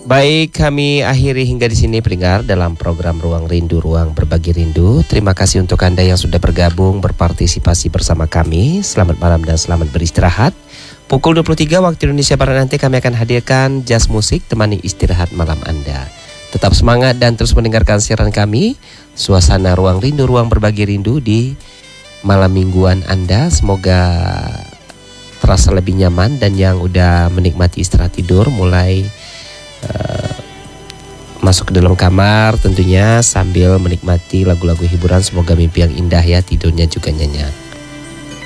Baik, kami akhiri hingga di sini pendengar dalam program Ruang Rindu, Ruang Berbagi Rindu. Terima kasih untuk Anda yang sudah bergabung, berpartisipasi bersama kami. Selamat malam dan selamat beristirahat. Pukul 23 waktu Indonesia Barat nanti kami akan hadirkan jazz musik temani istirahat malam Anda. Tetap semangat dan terus mendengarkan siaran kami. Suasana Ruang Rindu, Ruang Berbagi Rindu di malam mingguan Anda. Semoga terasa lebih nyaman dan yang udah menikmati istirahat tidur mulai masuk ke dalam kamar tentunya sambil menikmati lagu-lagu hiburan. Semoga mimpi yang indah ya, tidurnya juga nyenyak.